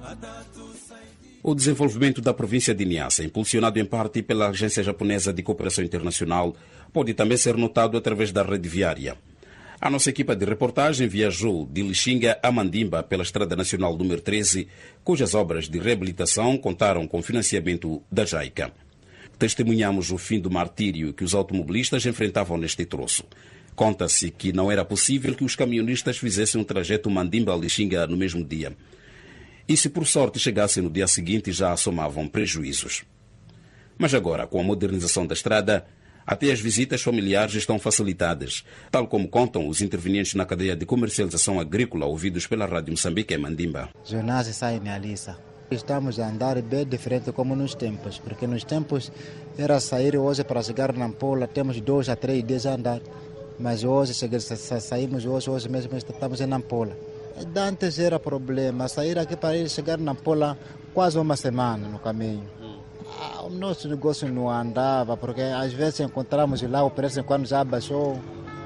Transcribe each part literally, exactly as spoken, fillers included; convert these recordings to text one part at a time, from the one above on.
O desenvolvimento da província de Niassa, impulsionado em parte pela Agência Japonesa de Cooperação Internacional, pode também ser notado através da rede viária. A nossa equipa de reportagem viajou de Lixinga a Mandimba pela Estrada Nacional número treze, cujas obras de reabilitação contaram com financiamento da JICA. Testemunhamos o fim do martírio que os automobilistas enfrentavam neste troço. Conta-se que não era possível que os camionistas fizessem um trajeto Mandimba-Lixinga no mesmo dia. E se por sorte chegassem no dia seguinte, já assomavam prejuízos. Mas agora, com a modernização da estrada, até as visitas familiares estão facilitadas, tal como contam os intervenientes na cadeia de comercialização agrícola ouvidos pela Rádio Moçambique em Mandimba. Jonas sai na Alissa. Estamos a andar bem diferente como nos tempos, porque nos tempos era sair hoje para chegar na Nampula, temos dois a três dias a andar, mas hoje saímos hoje, hoje mesmo estamos em Nampula. Antes era problema, sair aqui para ir chegar na Nampula quase uma semana no caminho. Ah, o nosso negócio não andava, porque às vezes encontramos lá o preço quando já baixou,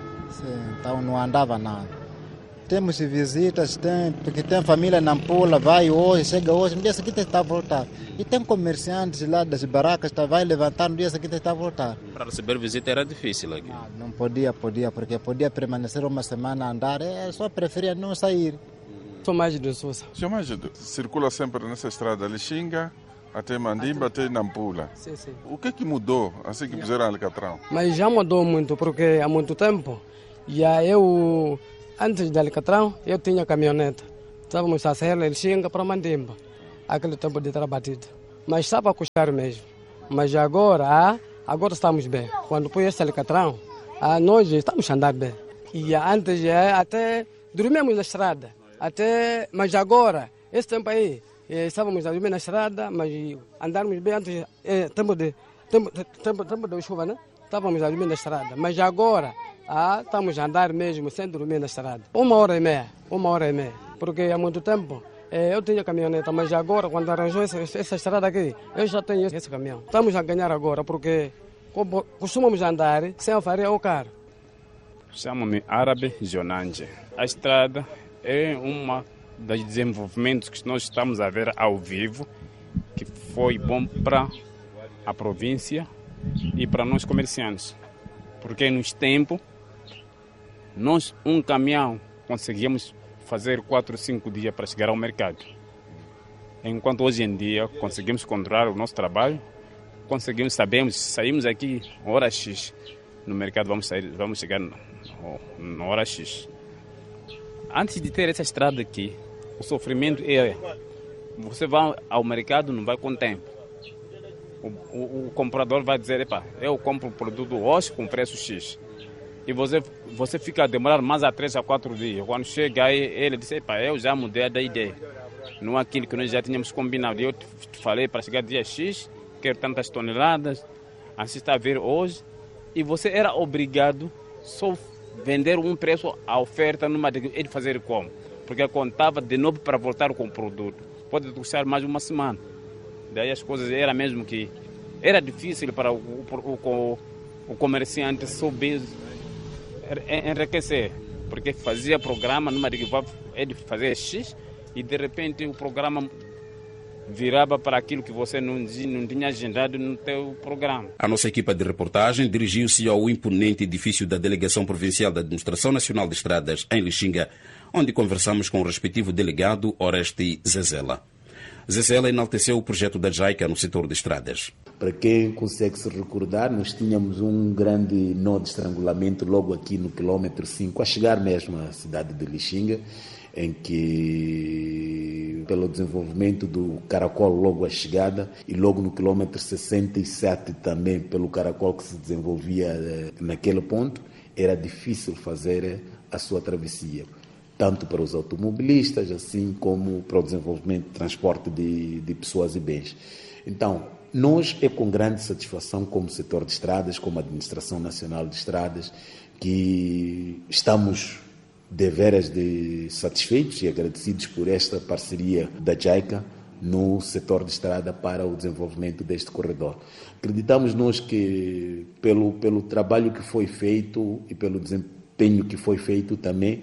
então não andava nada. Temos visitas, tem, porque tem família na Nampula, vai hoje, chega hoje, no dia seguinte está a voltar. E tem comerciantes lá das barracas, tá, vai levantar, no dia seguinte está a voltar. Para receber visita era difícil aqui? Ah, não podia, podia, porque podia permanecer uma semana a andar, é, só preferia não sair. Sou Mágido Sousa. Senhor Mágido, circula sempre nessa estrada Lixinga, até Mandimba, até Nampula. Sim, sim. O que que mudou assim que puseram Alcatrão? Mas já mudou muito, porque há muito tempo, já eu... Antes de Alcatrão, eu tinha caminhonete. Estávamos a sair de Lixinga para Mandimba, aquele tempo de trabalho. Mas estava a custar mesmo. Mas agora, agora estamos bem. Quando põe esse Alcatrão, nós estamos a andar bem. E antes até dormíamos na estrada. Até, mas agora, esse tempo aí, estávamos a dormir na estrada, mas andarmos bem antes, é, tempo de tempo, tempo, tempo de chuva, né? Estávamos a dormir na estrada. Mas agora, Ah, estamos a andar mesmo sem dormir na estrada. Uma hora e meia, uma hora e meia. Porque há muito tempo eh, eu tinha caminhoneta, mas agora, quando arranjou essa, essa estrada aqui, eu já tenho esse caminhão. Estamos a ganhar agora, porque costumamos andar sem a faria ou carro. Chamo-me Árabe Jonange. A estrada é uma dos desenvolvimentos que nós estamos a ver ao vivo, que foi bom para a província e para nós comerciantes. Porque nos tempos, nós, um caminhão, conseguíamos fazer quatro, cinco dias para chegar ao mercado. Enquanto hoje em dia conseguimos controlar o nosso trabalho, conseguimos, sabemos, saímos aqui hora X, no mercado vamos, sair, vamos chegar na hora X. Antes de ter essa estrada aqui, o sofrimento é, você vai ao mercado, não vai com tempo. O, o, o comprador vai dizer, epa, eu compro o produto hoje com preço X. E você, você fica a demorar mais a três a quatro dias. Quando chega aí, ele diz, epa, eu já mudei da ideia. Não é aquilo que nós já tínhamos combinado. Eu te falei para chegar dia X, quero tantas toneladas, assim está a ver hoje. E você era obrigado só vender um preço, a oferta, numa de ele fazer como? Porque contava de novo para voltar com o produto. Pode custar mais uma semana. Daí as coisas era mesmo que era difícil para o, o, o, o comerciante subir, enriquecer, porque fazia programa numa de ele fazia X e de repente o programa virava para aquilo que você não, não tinha agendado no teu programa. A nossa equipa de reportagem dirigiu-se ao imponente edifício da Delegação Provincial da Administração Nacional de Estradas em Lixinga, onde conversamos com o respectivo delegado Oreste Zezela. Zezela enalteceu o projeto da JICA no setor de estradas. Para quem consegue se recordar, nós tínhamos um grande nó de estrangulamento logo aqui no quilômetro cinco, a chegar mesmo à cidade de Lixinga, em que, pelo desenvolvimento do caracol logo à chegada, e logo no quilômetro sessenta e sete também, pelo caracol que se desenvolvia naquele ponto, era difícil fazer a sua travessia, tanto para os automobilistas, assim como para o desenvolvimento de transporte de, de pessoas e bens. Então, nós é com grande satisfação, como setor de estradas, como Administração Nacional de Estradas, que estamos deveras de satisfeitos e agradecidos por esta parceria da JICA no setor de estrada para o desenvolvimento deste corredor. Acreditamos nós que, pelo, pelo trabalho que foi feito e pelo desempenho que foi feito também,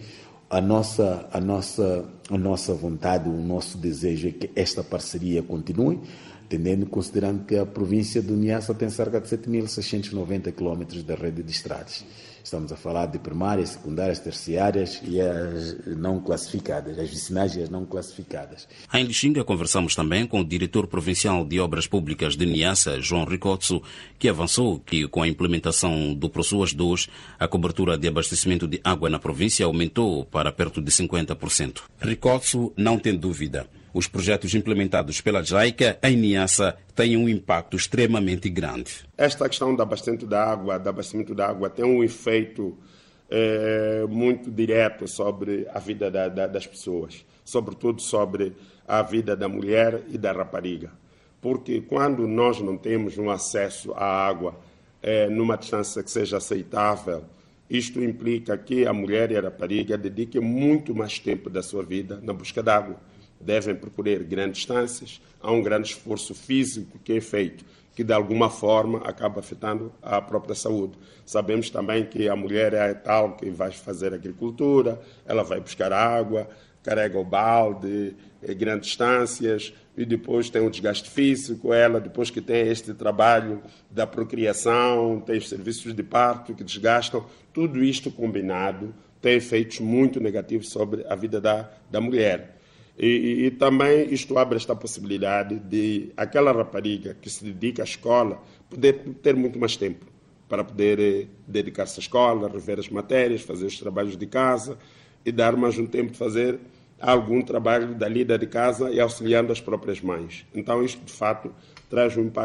A nossa, a, nossa, a nossa vontade, o nosso desejo é que esta parceria continue, tendendo, considerando que a província de Niassa tem cerca de sete mil seiscentos e noventa quilómetros de rede de estradas. Estamos a falar de primárias, secundárias, terciárias e as não classificadas, as vicinais e as não classificadas. Em Lixinga conversamos também com o diretor provincial de Obras Públicas de Niassa, João Ricotso, que avançou que com a implementação do ProSuas dois, a cobertura de abastecimento de água na província aumentou para perto de cinquenta por cento. Ricotso não tem dúvida. Os projetos implementados pela JAICA em Niassa têm um impacto extremamente grande. Esta questão do abastecimento da água, do abastecimento da água tem um efeito é, muito direto sobre a vida da, da, das pessoas, sobretudo sobre a vida da mulher e da rapariga. Porque quando nós não temos um acesso à água é, numa distância que seja aceitável, isto implica que a mulher e a rapariga dediquem muito mais tempo da sua vida na busca de água. Devem percorrer grandes distâncias, há um grande esforço físico que é feito, que de alguma forma acaba afetando a própria saúde. Sabemos também que a mulher é tal que vai fazer agricultura, ela vai buscar água, carrega o balde, grandes distâncias, e depois tem um desgaste físico. Ela, depois que tem este trabalho da procriação, tem os serviços de parto que desgastam, tudo isto combinado tem efeitos muito negativos sobre a vida da, da mulher. E, e, e também isto abre esta possibilidade de aquela rapariga que se dedica à escola poder ter muito mais tempo para poder eh, dedicar-se à escola, rever as matérias, fazer os trabalhos de casa e dar mais um tempo de fazer algum trabalho da lida de casa e auxiliando as próprias mães. Então isto, de fato, traz um impacto